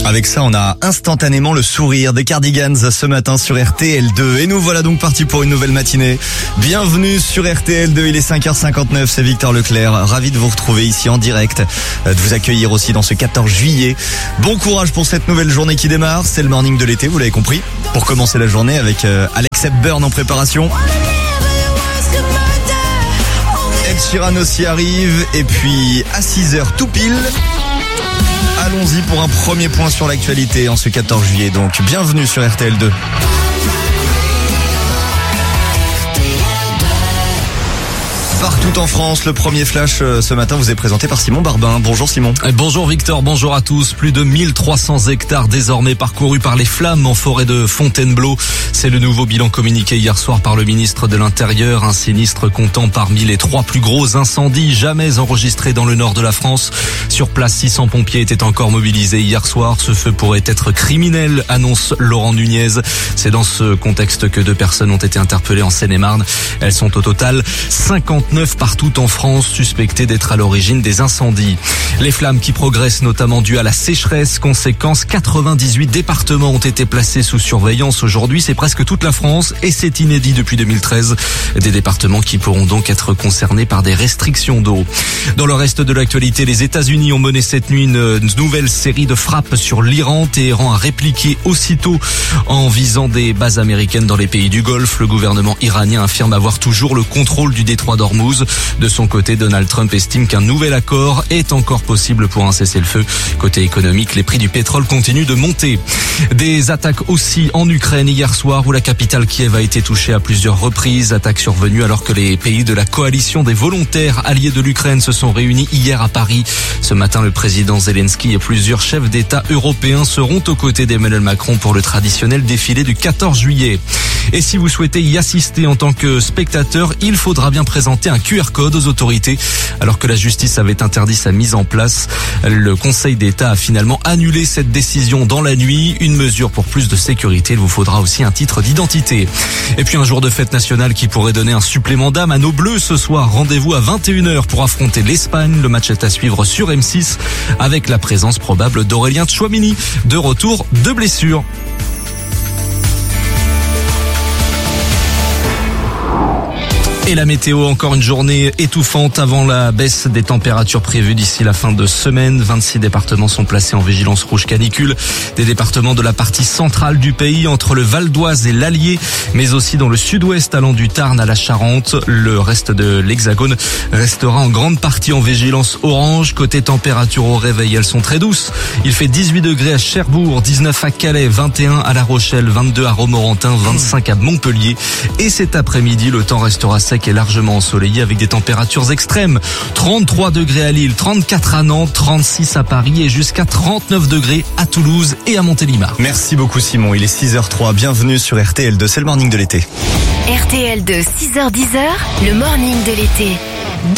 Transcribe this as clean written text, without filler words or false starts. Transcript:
Avec ça, on a instantanément le sourire des Cardigans ce matin sur RTL2. Et nous voilà donc partis pour une nouvelle matinée. Bienvenue sur RTL2, il est 5h59, c'est Victor Leclerc. Ravi de vous retrouver ici en direct, de vous accueillir aussi dans ce 14 juillet. Bon courage pour cette nouvelle journée qui démarre. C'est le morning de l'été, vous l'avez compris. Pour commencer la journée avec Alex Hepburn en préparation. Ed Sheeran aussi arrive. Et puis à 6h tout pile, allons-y pour un premier point sur l'actualité en ce 14 juillet. Donc bienvenue sur RTL2. Partout en France, le premier flash ce matin vous est présenté par Simon Barbin. Bonjour Simon. Bonjour Victor, bonjour à tous. Plus de 1300 hectares désormais parcourus par les flammes en forêt de Fontainebleau. C'est le nouveau bilan communiqué hier soir par le ministre de l'Intérieur. Un sinistre comptant parmi les 3 plus gros incendies jamais enregistrés dans le nord de la France. Sur place, 600 pompiers étaient encore mobilisés hier soir. Ce feu pourrait être criminel, annonce Laurent Nunez. C'est dans ce contexte que 2 personnes ont été interpellées en Seine-et-Marne. Elles sont au total 59 partout en France suspectées d'être à l'origine des incendies. Les flammes qui progressent notamment dues à la sécheresse. Conséquence, 98 départements ont été placés sous surveillance aujourd'hui. C'est presque toute la France et c'est inédit depuis 2013. Des départements qui pourront donc être concernés par des restrictions d'eau. Dans le reste de l'actualité, les États-Unis ont mené cette nuit une nouvelle série de frappes sur l'Iran. Téhéran a répliqué aussitôt en visant des bases américaines dans les pays du Golfe. Le gouvernement iranien affirme avoir toujours le contrôle du détroit d'Ormuz. De son côté, Donald Trump estime qu'un nouvel accord est encore possible pour un cessez-le-feu. Côté économique, les prix du pétrole continuent de monter. Des attaques aussi en Ukraine hier soir où la capitale Kiev a été touchée à plusieurs reprises. Attaques survenues alors que les pays de la coalition des volontaires alliés de l'Ukraine se sont réunis hier à Paris. Ce matin, le président Zelensky et plusieurs chefs d'État européens seront aux côtés d'Emmanuel Macron pour le traditionnel défilé du 14 juillet. Et si vous souhaitez y assister en tant que spectateur, il faudra bien présenter un QR code aux autorités. Alors que la justice avait interdit sa mise en place, le Conseil d'État a finalement annulé cette décision dans la nuit. Une mesure pour plus de sécurité. Il vous faudra aussi un titre d'identité. Et puis un jour de fête nationale qui pourrait donner un supplément d'âme à nos Bleus ce soir. Rendez-vous à 21h pour affronter l'Espagne. Le match est à suivre sur M6 avec la présence probable d'Aurélien Tchouaméni. De retour de blessure. Et la météo, encore une journée étouffante avant la baisse des températures prévues d'ici la fin de semaine. 26 départements sont placés en vigilance rouge canicule. Des départements de la partie centrale du pays, entre le Val d'Oise et l'Allier, mais aussi dans le sud-ouest allant du Tarn à la Charente. Le reste de l'Hexagone restera en grande partie en vigilance orange. Côté température au réveil, elles sont très douces. Il fait 18 degrés à Cherbourg, 19 à Calais, 21 à La Rochelle, 22 à Romorantin, 25 à Montpellier. Et cet après-midi, le temps restera sec et largement ensoleillé avec des températures extrêmes. 33 degrés à Lille, 34 à Nantes, 36 à Paris et jusqu'à 39 degrés à Toulouse et à Montélimar. Merci beaucoup Simon, il est 6h03, bienvenue sur RTL2, c'est le morning de l'été. RTL2, 6h-10h, le morning de l'été.